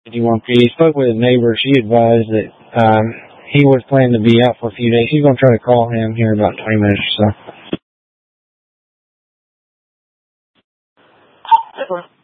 He spoke with a neighbor. She advised that he was planning to be out for a few days. She's going to try to call him here in about 20 minutes or so.